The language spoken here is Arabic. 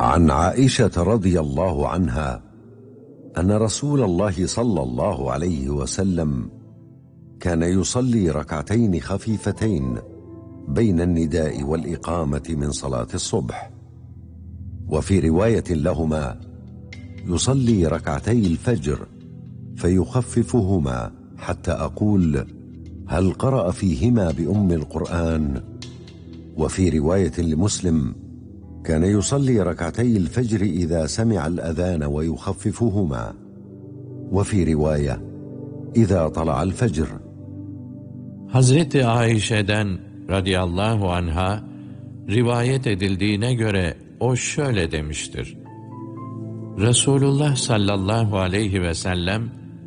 عن عائشة رضي الله عنها أن رسول الله صلى الله عليه وسلم كان يصلي ركعتين خفيفتين بين النداء والإقامة من صلاة الصبح، وفي رواية لهما يصلي ركعتي الفجر فيخففهما حتى أقول هل قرأ فيهما بأم القرآن؟ وفي رواية لمسلم كان يصلي ركعتي الفجر إذا سمع الأذان ويخففهما، وفي رواية إذا طلع الفجر. Hazreti Ayşe'den radıyallahu anha rivayet edildiğine göre o şöyle demiştir: Resulullah sallallahu aleyhi ve sellem